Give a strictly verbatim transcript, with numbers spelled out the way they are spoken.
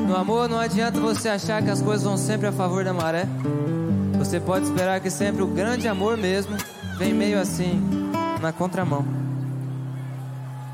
No amor não adianta você achar que as coisas vão sempre a favor da maré. Você pode esperar que sempre o grande amor mesmo vem meio assim, na contramão.